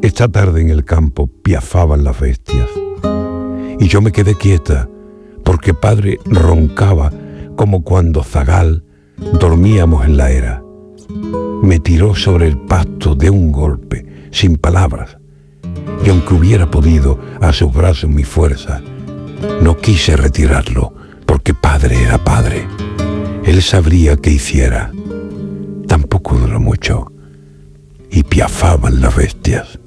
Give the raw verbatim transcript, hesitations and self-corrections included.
Esta tarde en el campo piafaban las bestias y yo me quedé quieta porque padre roncaba como cuando zagal dormíamos en la era. Me tiró sobre el pasto de un golpe, sin palabras, y aunque hubiera podido a sus brazos mi fuerza, no quise retirarlo porque padre era padre. Él sabría qué hiciera. Tampoco duró mucho y piafaban las bestias.